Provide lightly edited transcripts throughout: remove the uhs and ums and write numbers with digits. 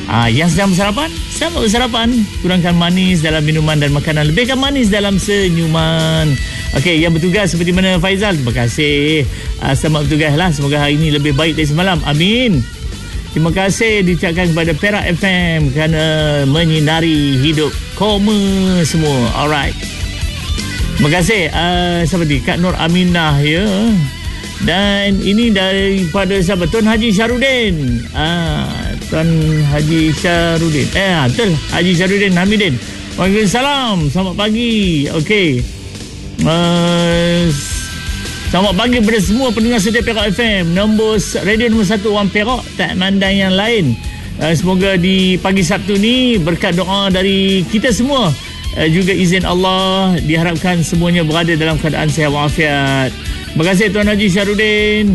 Yang sedang bersarapan, selamat bersarapan. Kurangkan manis dalam minuman dan makanan, lebihkan manis dalam senyuman. Okey, yang bertugas seperti mana Faizal, terima kasih. Selamat bertugas lah. Semoga hari ini lebih baik dari semalam. Amin. Terima kasih diucapkan kepada Perak FM kerana menyinari hidup koma semua. Alright. Terima kasih. Seperti Kak Nur Aminah ya. Dan ini daripada siapa? Tuan Haji Syarudin. Tuan Haji Syarudin. Betul. Haji Syarudin Hamidin. Waalaikumsalam. Selamat pagi. Okey. Selamat pagi kepada semua pendengar setia Perak FM. Radio nombor 1 Orang Perak, tak mandang yang lain. Semoga di pagi Sabtu ni berkat doa dari kita semua, juga izin Allah, diharapkan semuanya berada dalam keadaan sihat walafiat. Terima kasih Tuan Haji Syarudin.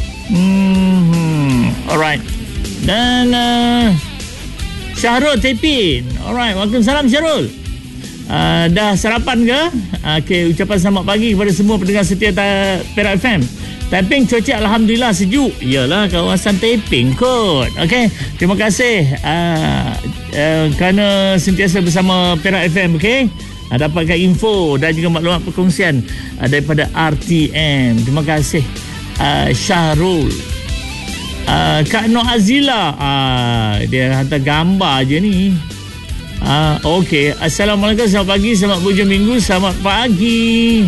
Alright. Dan Syahrul Tepin. Alright. Waalaikumsalam Syahrul. Dah sarapan ke? Okey, ucapan selamat pagi kepada semua pendengar setia Perak FM. Taiping cuaca alhamdulillah sejuk. Iyalah kawasan Taiping kot. Okey, terima kasih kerana sentiasa bersama Perak FM. Okey, dapatkan info dan juga maklumat perkongsian daripada RTM. Terima kasih Syahrul. Kak Nur Azila, dia hantar gambar je ni. Okey. Assalamualaikum, selamat pagi, selamat berhujung minggu, selamat pagi.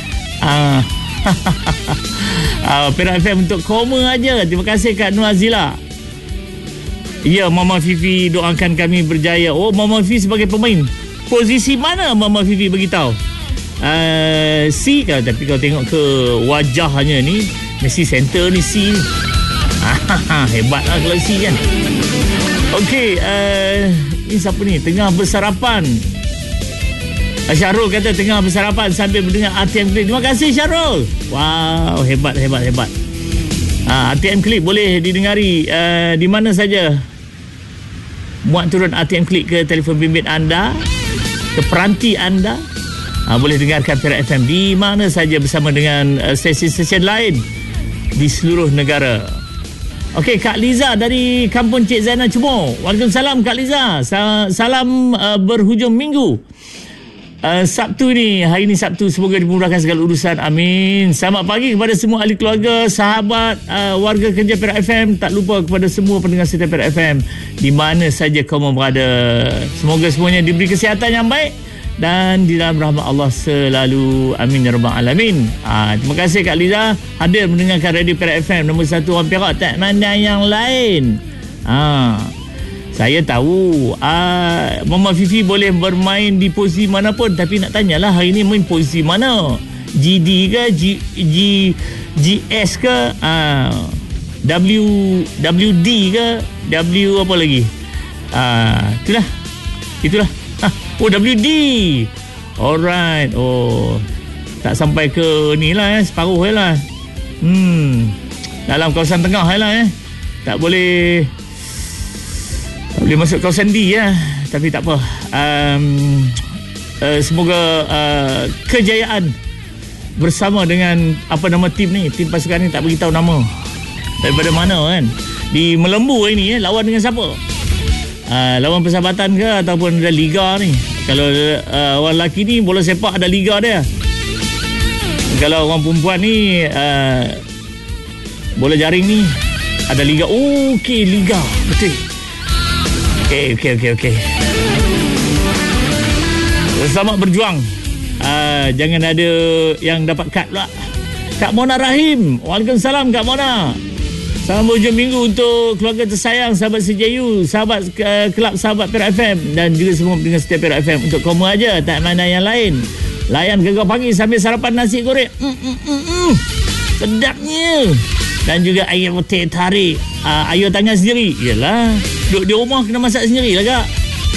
Perak FM untuk koma aja. Terima kasih Kak Nur Azila. Ya, Mama Fifi doakan kami berjaya. Oh, Mama Fifi sebagai pemain, posisi mana Mama Fifi beritahu? C kan, tapi kalau tengok ke wajahnya ni, mesti center ni C ni. Hebatlah kalau C kan. Okey, ini siapa ni? Tengah bersarapan. Syarul kata tengah bersarapan sambil mendengar RTM Click. Terima kasih Syarul. Wow, hebat. RTM Click boleh didengari di mana saja. Muat turun RTM Click ke telefon bimbit anda, ke peranti anda. Boleh dengarkan Perak FM di mana saja bersama dengan stesen-stesen lain di seluruh negara. Okey, Kak Liza dari Kampung Cik Zainal Cemor. Waalaikumsalam Kak Liza. Salam berhujung minggu. Sabtu ni, hari ni Sabtu, semoga dimudahkan segala urusan. Amin. Selamat pagi kepada semua ahli keluarga, sahabat, warga kerja Perak FM. Tak lupa kepada semua pendengar setia Perak FM di mana saja kamu berada. Semoga semuanya diberi kesihatan yang baik dan di dalam rahmat Allah selalu. Amin ya rabbal alamin. Terima kasih Kak Liza hadir mendengarkan Radio Perak FM nombor 1 Orang Perak, tak mandang yang lain. Saya tahu Mama Fifi boleh bermain di posisi mana pun, tapi nak tanyalah hari ni main posisi mana? GD ke GS ke WD ke W apa lagi? Itulah. WD. Alright. Tak sampai ke ni lah, separuh lah. Dalam kawasan tengah lah. Tak boleh masuk kawasan D ya. Tapi tak apa. Semoga kejayaan bersama dengan apa nama tim ni. Tim pasukan ni tak beritahu nama daripada mana kan. Di Melembu ini lawan dengan siapa? Lawan Persahabatan ke ataupun ada liga ni? Kalau orang lelaki ni bola sepak ada liga dia. Kalau orang perempuan ni bola jaring ni ada liga. Okey, liga. Betul. Okey. Selamat berjuang. Jangan ada yang dapat kad pula. Kak Mona Rahim. Waalaikumsalam Kak Mona. Salam berhujung minggu untuk keluarga tersayang, sahabat CJU, sahabat kelab sahabat Perak FM dan juga semua pendengar setia Perak FM. Untuk koma aja, tak mana yang lain. Layan gegar pagi sambil sarapan nasi goreng. Sedapnya. Dan juga air teh tarik. Air tangan sendiri. Yelah, duduk di rumah kena masak sendiri lah Kak.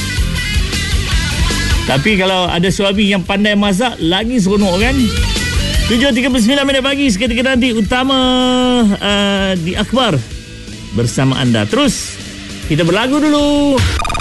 Tapi kalau ada suami yang pandai masak, lagi seronok kan. 7.39 minit pagi, seketika nanti utama di Akhbar bersama anda. Terus kita berlagu dulu.